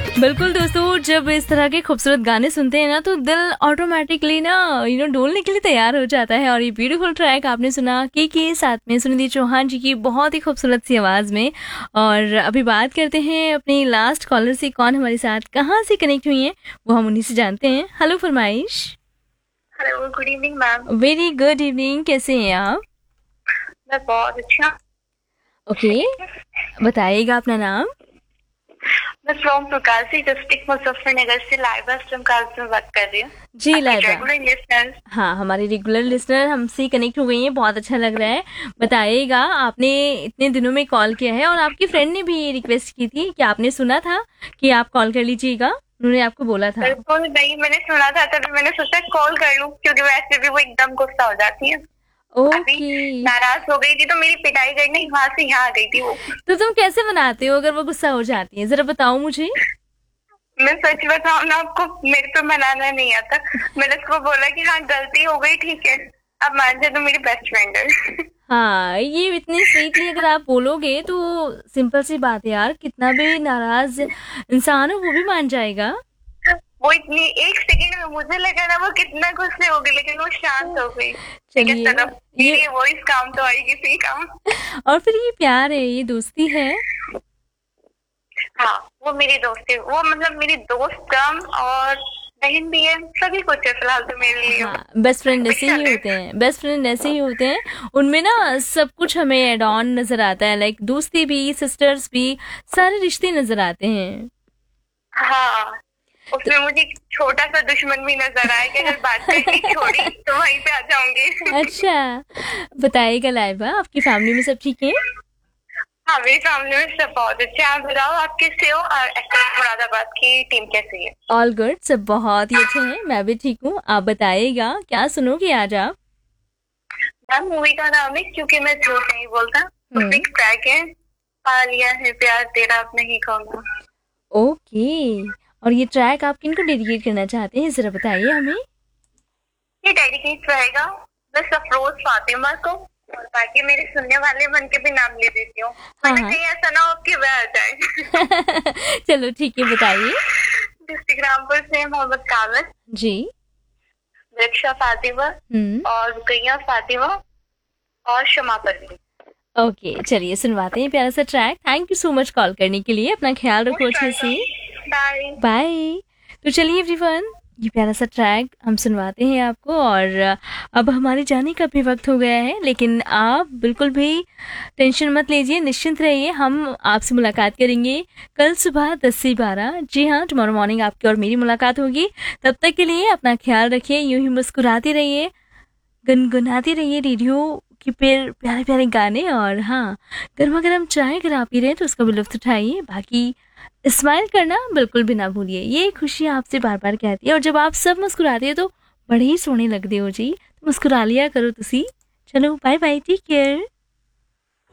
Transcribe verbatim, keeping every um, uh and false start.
बिल्कुल दोस्तों, जब इस तरह के खूबसूरत गाने सुनते हैं ना तो दिल ऑटोमेटिकली ना यू नो डोलने के लिए तैयार हो जाता है। और ये ब्यूटीफुल ट्रैक आपने सुना के के साथ में सुनिधि चौहान जी की बहुत ही खूबसूरत सी आवाज़ में। और अभी बात करते हैं अपनी लास्ट कॉलर से, कौन हमारे साथ कहाँ से कनेक्ट हुई हैं वो हम उन्हीं से जानते हैं। हेलो फरमाइश। Hello, good evening ma'am. Very good evening, कैसे हैं आप? मैं बहुत अच्छा। ओके, बताइएगा अपना नाम। मैं फ्रॉम प्रकाशी डिस्ट्रिक्ट मुजफ्फरनगर से लाइबा स्टमकाल से बात कर रही हूँ। जी लाइबा, रेगुलर लिसनर। हाँ हमारे रेगुलर लिसनर हमसे कनेक्ट हो गई हैं, बहुत अच्छा लग रहा है। बताइएगा, आपने इतने दिनों में कॉल किया है और आपकी फ्रेंड ने भी ये रिक्वेस्ट की थी कि आपने सुना था कि आप कॉल कर लीजिएगा, उन्होंने आपको बोला था। बिल्कुल नहीं, मैंने सुना था तभी मैंने सोचा कॉल कर लूँ, क्योंकि वैसे भी वो एकदम गुस्सा हो जाती है। अभी ओके, नाराज हो गई थी तो मेरी पिटाई करने वहां से यहाँ आ गई थी वो। तो तुम कैसे बनाते हो अगर वो गुस्सा हो जाती है, जरा बताओ मुझे। मैं सच बताऊँ ना आपको, मेरे पे मनाना नहीं आता। मैंने उसको बोला कि हाँ गलती हो गई, ठीक है अब मान जाए, तो मेरी बेस्ट फ्रेंड है। हाँ, ये इतनी स्वीटली अगर आप बोलोगे तो सिंपल सी बात है यार, कितना भी नाराज इंसान हो वो भी मान जाएगा। वो इतनी एक सेकंड में मुझे लगा ना वो कितना गुस्से हो गई, लेकिन वो शांत हो गई। चलिए, ये, ये वॉइस काम तो आएगी, सही काम। और फिर ये प्यार है, ये दोस्ती है। हाँ, वो मेरी दोस्त है, वो मतलब मेरी दोस्त कम और बहन भी है, सभी कुछ है फिलहाल तो मेरे लिए। हाँ, बेस्ट फ्रेंड ऐसे ही होते हैं, बेस्ट फ्रेंड ऐसे ही होते हैं, उनमें ना सब कुछ हमें एड ऑन नजर आता है, लाइक दोस्ती भी, सिस्टर्स भी, सारे रिश्ते नजर आते हैं। हाँ, उसमें मुझे एक छोटा सा दुश्मन भी नजर आया कि अगर बात करनी छोड़ी तो वहीं पे आ जाऊंगी। अच्छा, बताइएगा लाइबा, आपकी फैमिली में सब ठीक है? हाँ, मेरी फैमिली में सब बहुत अच्छे। आप बताओ, आप कैसे हो और एक्टर मुरादाबाद की टीम कैसी है? ऑल गुड, सब बहुत ही अच्छे हैं, मैं भी ठीक हूँ। आप बताइएगा क्या सुनोगे आज आप? मैम, मूवी का नाम है क्योंकि मैं झूठ नहीं बोलता, उसमें एक ट्रैक है, पा लिया है प्यार तेरा अब नहीं कहूंगा। ओके, और ये ट्रैक आप किनको डेडिकेट करना चाहते हैं, जरा बताइए हमें। ये डेडिकेट रहेगा बस अफरोज फातिमा को, और बाकी मेरे सुनने वाले मन के भी नाम ले देती हूँ। हाँ मैंने हाँ, कहीं ऐसा ना हो कि वह आ जाए। चलो ठीक है, बताइए। डिस्ट्रिक्ट रामपुर से मोहम्मद कामिल जी। रिक्शा फातिमा हम्म। और रुकैया फातिमा और शमा परवीन। ओके, चलिए सुनवाते हैं प्यारा सा track. Thank you so much call करने के लिए, अपना ख्याल रखो अच्छे से। Bye bye. तो चलिए एवरीवन, ये प्यारा सा ट्रैक हम सुनवाते हैं आपको, और अब हमारे जाने का भी वक्त हो गया है, लेकिन आप बिल्कुल भी टेंशन मत लीजिए, निश्चिंत रहिए, हम आपसे मुलाकात करेंगे कल सुबह दस से बारह। जी हाँ, टुमारो मॉर्निंग आपकी और मेरी मुलाकात होगी। तब तक के लिए अपना ख्याल रखिए, यूं ही मुस्कुराते रहिए, गुनगुनाते रहिए रेडियो की पेर प्यारे प्यारे गाने, और हाँ, गर्मा गर्म चाय अगर आप पी रहे हैं तो उसका भी लुत्फ उठाइए। बाकी स्माइल करना बिल्कुल भी ना भूलिए, ये खुशी आपसे बार बार कहती है, और जब आप सब मुस्कुराते हो तो बड़े ही सोहने लगते हो जी, तो मुस्कुरा लिया करो तुसी। चलो बाय बाय, टेक केयर।